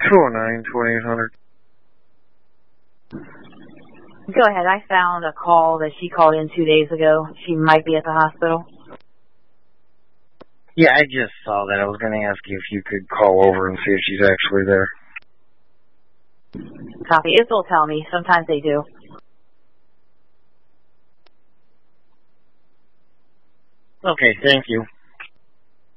209-2800. Go ahead. I found a call that she called in 2 days ago. She might be at the hospital. Yeah, I just saw that. I was going to ask you if you could call over and see if she's actually there. Copy. It'll tell me. Sometimes they do. Okay, thank you.